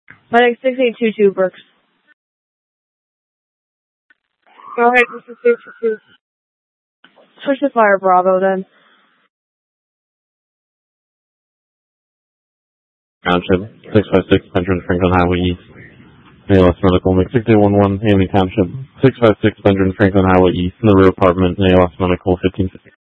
Medic 6822 Brooks. Go ahead, this is 622. Switch to Fire Bravo then. Township, 656 Benjamin Franklin Highway East. ALS Medical, Mix 6811, Haley Township, 656 Benjamin Franklin Highway East, in the rear apartment, ALS Medical, 1550.